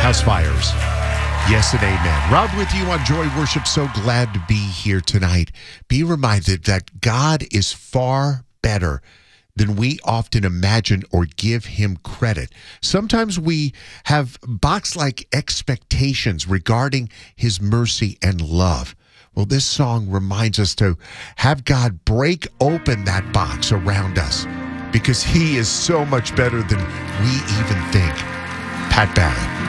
house fires. Yes and amen. Rob with you on Joy Worship. So glad to be here tonight. Be reminded that God is far better than we often imagine or give him credit. Sometimes we have box-like expectations regarding his mercy and love. Well, this song reminds us to have God break open that box around us because he is so much better than we even think. Pat Barrett.